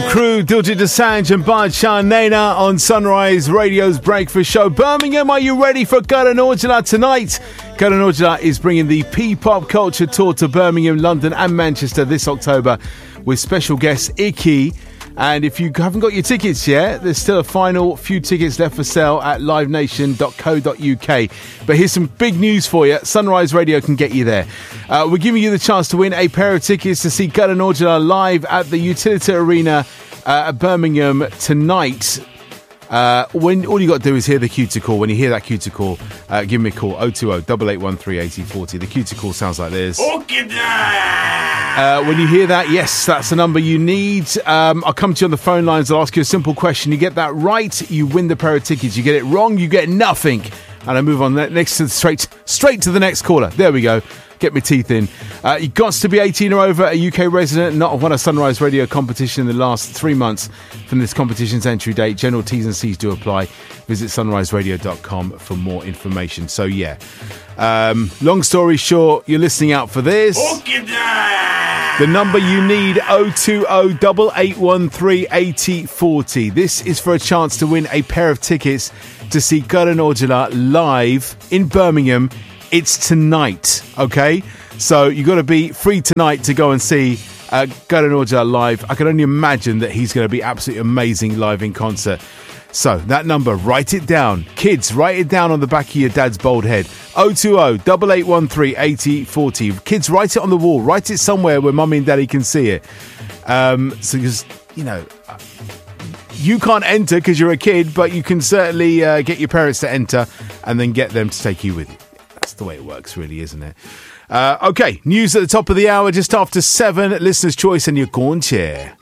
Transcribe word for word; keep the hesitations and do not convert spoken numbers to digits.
Crew, Diljit Dosanjh and Badshah Naina on Sunrise Radio's Breakfast Show. Birmingham, are you ready for Karan Aujla tonight? Karan Aujla is bringing the P-Pop Culture Tour to Birmingham, London and Manchester this October with special guest Icky. And if you haven't got your tickets yet, there's still a final few tickets left for sale at live nation dot co dot uk. But here's some big news for you. Sunrise Radio can get you there. Uh, we're giving you the chance to win a pair of tickets to see Karan Aujla live at the Utilita Arena uh, at Birmingham tonight. Uh, when all you got to do is hear the cue to call. When you hear that cue to call, uh, give me a call. oh two oh, eight eight one three, eight oh four oh. The cue to call sounds like this. Okay, uh, when you hear that, yes, that's the number you need. Um, I'll come to you on the phone lines. I'll ask you a simple question. You get that right, you win the pair of tickets. You get it wrong, you get nothing. And I move on next to the straight, straight to the next caller. There we go. Get my teeth in. Uh, you've got to be eighteen or over, a U K resident, not have won a Sunrise Radio competition in the last three months from this competition's entry date. General T's and C's do apply. Visit sunrise radio dot com for more information. So, yeah. Um, long story short, you're listening out for this. The number you need, oh two oh, eight eight one three, eight oh four oh. This is for a chance to win a pair of tickets to see Karan Aujla live in Birmingham. It's tonight, okay? So you've got to be free tonight to go and see uh, Karan Aujla live. I can only imagine that he's going to be absolutely amazing live in concert. So that number, write it down. Kids, write it down on the back of your dad's bald head. oh two oh, eight eight one three, eight oh four oh. Kids, write it on the wall. Write it somewhere where mummy and daddy can see it. Um, so just, you know, you can't enter because you're a kid, but you can certainly uh, get your parents to enter and then get them to take you with you. That's the way it works, really, isn't it? Uh, okay, news at the top of the hour, just after seven. Listener's Choice and your corn chair.